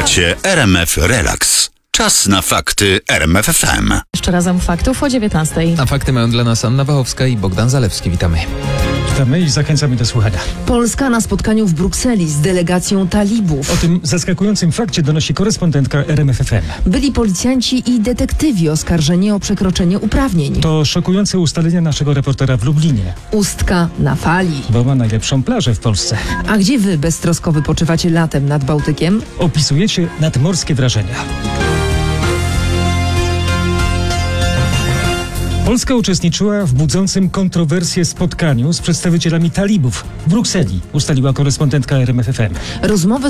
Słuchacie RMF Relax. Czas na fakty RMF FM. Jeszcze razem faktów o 19:00. A fakty mają dla nas Anna Wachowska i Bogdan Zalewski. Witamy. Witamy i zachęcamy do słuchania. Polska na spotkaniu w Brukseli z delegacją talibów. O tym zaskakującym fakcie donosi korespondentka RMF FM. Byli policjanci i detektywi oskarżeni o przekroczenie uprawnień. To szokujące ustalenia naszego reportera w Lublinie, Ustka na fali. bo ma najlepszą plażę w Polsce. A gdzie wy beztrosko wypoczywacie latem nad Bałtykiem? Opisujecie nadmorskie wrażenia. Polska uczestniczyła w budzącym kontrowersje spotkaniu z przedstawicielami talibów w Brukseli, ustaliła korespondentka RMF FM. Rozmowy